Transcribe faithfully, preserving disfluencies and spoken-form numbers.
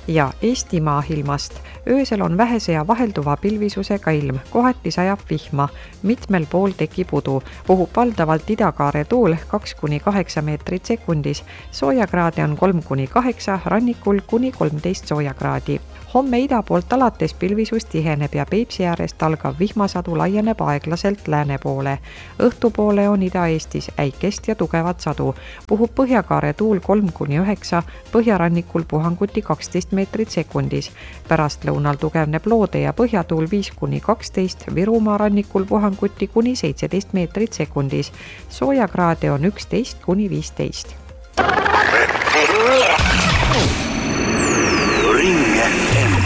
ja Eestimaa ilmast. Öösel on vähese ja vahelduva pilvisusega ilm, kohati sajab vihma, mitmel pool tekib udu, puhub valdavalt idakaare tuul kaks kuni kaheksa meetrit sekundis, soojakraade on kolm kuni kaheksa, rannikul kuni kolmteist soojakraadi. Homme ida poolt alates pilvisus tiheneb ja Peipsi äärest algav vihmasadu laieneb aeglaselt lääne poole. Õhtupoole on Ida-Eestis äikest ja tugevat sadu. Puhub põhjakaare tuul kolm kuni üheksa, põhjarannikul puhanguti kaksteist meetrit sekundis. Pärast lõunal tugevneb loode ja põhjatuul viis kuni kaksteist, Virumaa rannikul puhanguti kuni seitseteist meetrit sekundis. Soojakraade on üksteist kuni viisteist.